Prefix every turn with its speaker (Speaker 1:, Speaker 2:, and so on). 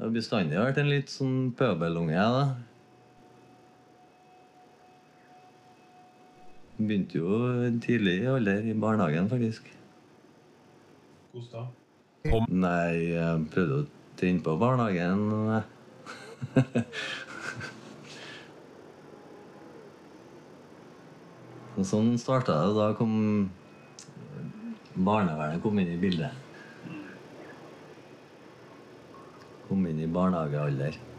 Speaker 1: har bestandig vært en litt sånn pøbelunge, da. Begynte jo tidlig i alder i barnehagen, faktisk.
Speaker 2: Hvordan da?
Speaker 1: Nei, jeg prøvde å tenne på barnehagen. Og sånn startet det, da kom barnevernet kom inn i bildet. Kom inn i barnehagealder.